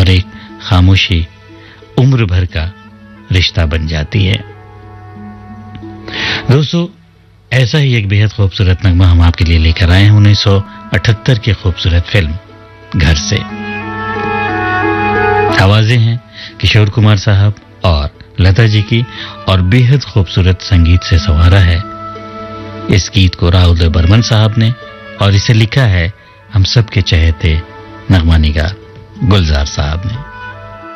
और एक खामोशी उम्र भर का रिश्ता बन जाती है। दोस्तों, ऐसा ही एक बेहद खूबसूरत नगमा हम आपके लिए लेकर आए हैं 1978 की खूबसूरत फिल्म घर से। आवाजें हैं किशोर कुमार साहब और लता जी की, और बेहद खूबसूरत संगीत से संवारा है इस गीत को राहुल बर्मन साहब ने, और इसे लिखा है हम सबके चहेते नगमा निगार गुलजार साहब ने।